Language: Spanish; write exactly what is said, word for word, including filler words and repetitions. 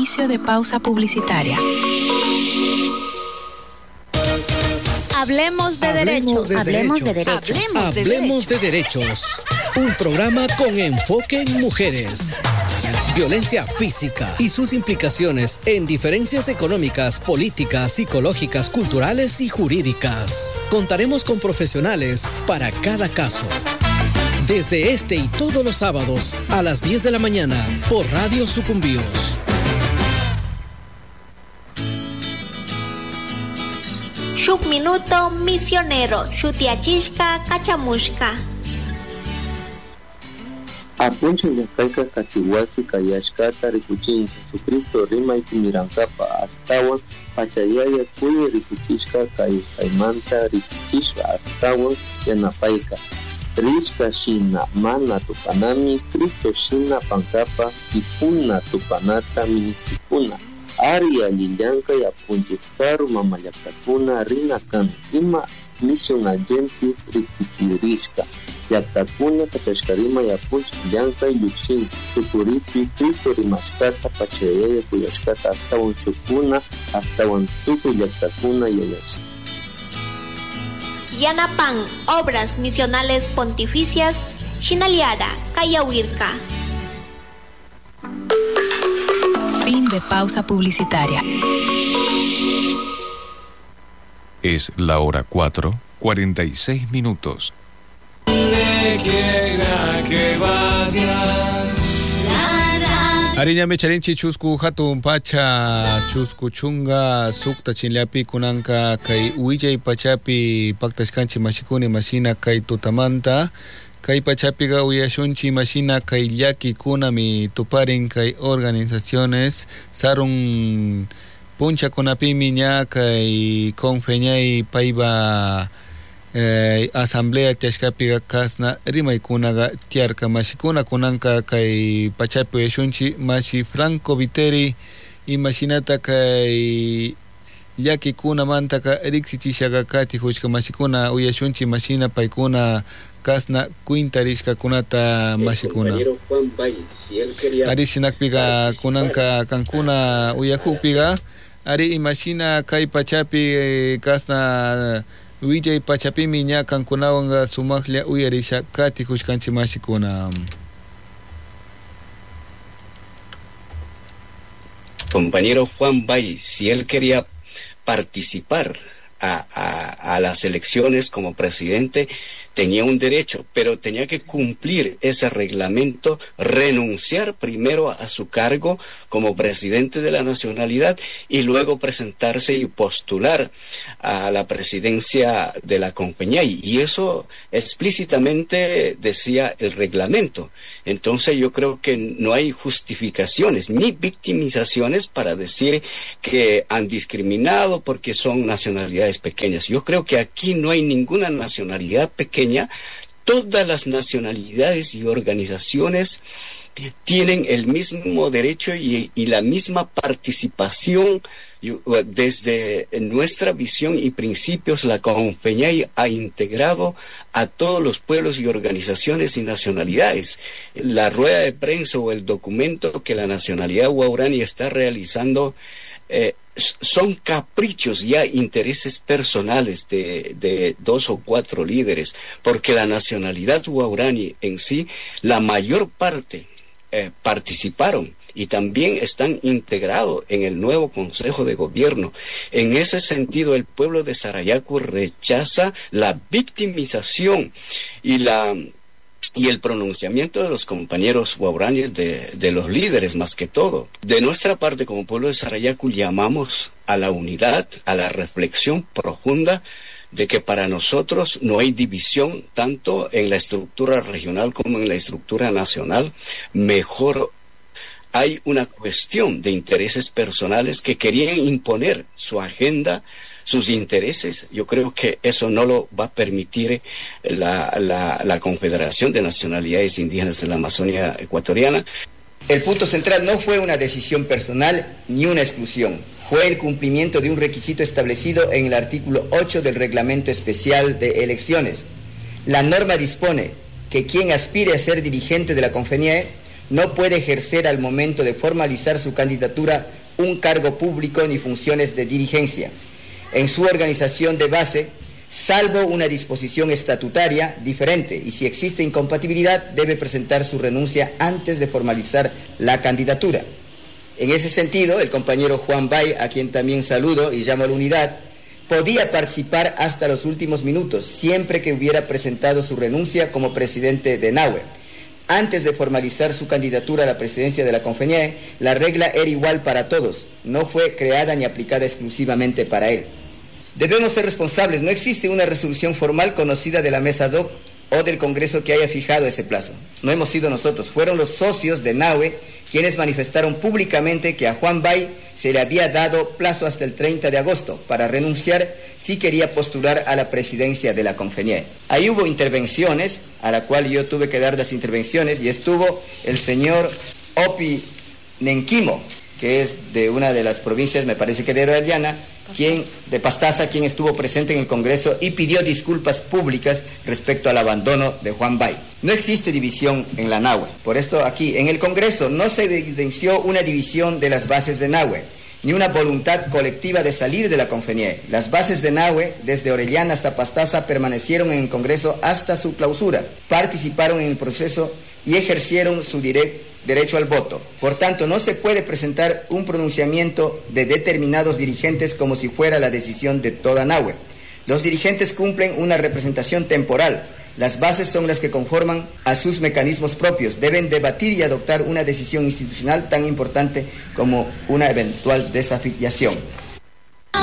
Inicio de pausa publicitaria. Hablemos de derechos. Hablemos de derechos. Hablemos de derechos. Un programa con enfoque en mujeres. Violencia física y sus implicaciones en diferencias económicas, políticas, psicológicas, culturales y jurídicas. Contaremos con profesionales para cada caso. Desde este y todos los sábados a las diez de la mañana por Radio Sucumbíos. Shuk minuto misionero, shutiachishka kachamushka. Apuncho yakaika katiwasi kayashkata rikuchin Jesucristo rima ikimirankapa astawan pachayaya kuye rikuchishka kay saimanta richichishka astawan yanapayka. Rishka shina mana tupanami Cristo shina pankapa ipuna tupanata ministipuna. Aria lillanka yapunchikaru mamayaktakuna rina kan ima mission agenti richichirishka. Yaktakuna katashkarima yapunchik llanka yukshin tukuripi Cristo rimashkata pachayaya kuyashkata astawan chukuna astawan tuku yaktakuna yayashi. Yanapan, Obras Misionales Pontificias, Shinaliara, Kayawirka. Fin de pausa publicitaria. Es la hora cuatro, cuarenta y seis minutos. Donde quiera que vayas. Ariña mecharinchi chusku hatun pacha chusku chunga sukta chinllapi kunanka kay uillay pachapi paktashkanchi mashikuni mashina kay tutamanta kay pachapiga uyashunchi mashina kay llaki kunami tuparin kay organizaciones sarun puncha kunapimi ña kay konfeñay payba Eh, asamblea tashkapiga kasna rimaykunaga tiarka mashikuna kunanka kay pachapi uyashunchi mashi Franco Viteri y mashinata kay llaki kunamantaka riksichishaga kati hushka mashikuna uyashunchi mashina paykuna kasna kuintarishka kunata mashikuna ari shinakpiga kunanka kankuna uyakupiga ari imashina kay pachapi kasna Vijay pachapimi ña kankunawanga sumaqlla uyarisha kati hushkanchi mashikuna. Compañero Juan Bay, si él quería participar a, a, a las elecciones como presidente, tenía un derecho, pero tenía que cumplir ese reglamento, renunciar primero a su cargo como presidente de la nacionalidad y luego presentarse y postular a la presidencia de la compañía. Y eso explícitamente decía el reglamento. Entonces yo creo que no hay justificaciones ni victimizaciones para decir que han discriminado porque son nacionalidades pequeñas. Yo creo que aquí no hay ninguna nacionalidad pequeña. Todas las nacionalidades y organizaciones tienen el mismo derecho y, y la misma participación. Desde nuestra visión y principios, la Confeñay ha integrado a todos los pueblos y organizaciones y nacionalidades. La rueda de prensa o el documento que la nacionalidad guaraní está realizando eh, son caprichos, ya intereses personales de, de dos o cuatro líderes, porque la nacionalidad guaraní en sí, la mayor parte eh, participaron y también están integrados en el nuevo Consejo de Gobierno. En ese sentido, el pueblo de Sarayaku rechaza la victimización y la y el pronunciamiento de los compañeros guaraníes de, de los líderes, más que todo. De nuestra parte, como pueblo de Sarayaku, llamamos a la unidad, a la reflexión profunda de que para nosotros no hay división tanto en la estructura regional como en la estructura nacional. Mejor hay una cuestión de intereses personales que querían imponer su agenda, sus intereses. Yo creo que eso no lo va a permitir la, la, la Confederación de Nacionalidades Indígenas de la Amazonia Ecuatoriana. El punto central no fue una decisión personal ni una exclusión. Fue el cumplimiento de un requisito establecido en el artículo ocho del Reglamento Especial de Elecciones. La norma dispone que quien aspire a ser dirigente de la Confeñae no puede ejercer al momento de formalizar su candidatura un cargo público ni funciones de dirigencia en su organización de base, salvo una disposición estatutaria diferente, y si existe incompatibilidad debe presentar su renuncia antes de formalizar la candidatura. En ese sentido, el compañero Juan Bay, a quien también saludo y llamo a la unidad, podía participar hasta los últimos minutos, siempre que hubiera presentado su renuncia como presidente de Nahue. Antes de formalizar su candidatura a la presidencia de la Confeñé, la regla era igual para todos, no fue creada ni aplicada exclusivamente para él. Debemos ser responsables, no existe una resolución formal conocida de la mesa D O C o del Congreso que haya fijado ese plazo. No hemos sido nosotros, fueron los socios de Nahue quienes manifestaron públicamente que a Juan Bay se le había dado plazo hasta el treinta de agosto para renunciar si quería postular a la presidencia de la Confeñé. Ahí hubo intervenciones, a la cual yo tuve que dar las intervenciones, y estuvo el señor Opi Nenquimo, que es de una de las provincias, me parece que de Orellana, quien, de Pastaza, quien estuvo presente en el Congreso y pidió disculpas públicas respecto al abandono de Juan Bay. No existe división en la Nahue. Por esto aquí, en el Congreso, no se evidenció una división de las bases de Nahue, ni una voluntad colectiva de salir de la Confeñé. Las bases de Nahue, desde Orellana hasta Pastaza, permanecieron en el Congreso hasta su clausura, participaron en el proceso y ejercieron su directo derecho al voto. Por tanto, no se puede presentar un pronunciamiento de determinados dirigentes como si fuera la decisión de toda Nahue. Los dirigentes cumplen una representación temporal. Las bases son las que conforman a sus mecanismos propios. Deben debatir y adoptar una decisión institucional tan importante como una eventual desafiliación.